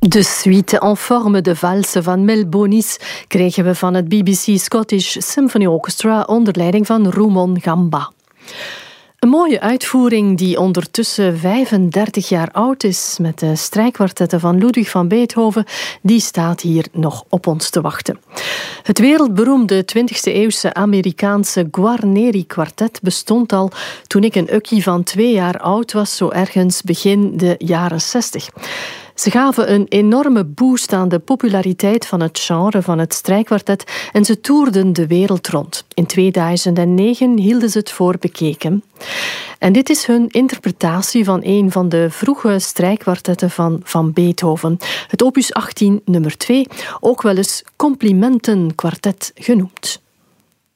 De suite en forme de valse van Mel Bonis kregen we van het BBC Scottish Symphony Orchestra onder leiding van Rumon Gamba. Een mooie uitvoering die ondertussen 35 jaar oud is met de strijkkwartetten van Ludwig van Beethoven, die staat hier nog op ons te wachten. Het wereldberoemde 20e-eeuwse Amerikaanse Guarneri-kwartet bestond al toen ik een ukkie van 2 jaar oud was, zo ergens begin de jaren 60. Ze gaven een enorme boost aan de populariteit van het genre van het strijkkwartet en ze toerden de wereld rond. In 2009 hielden ze het voor bekeken. En dit is hun interpretatie van een van de vroege strijkkwartetten van Beethoven. Het opus 18 nummer 2, ook wel eens Complimentenkwartet genoemd.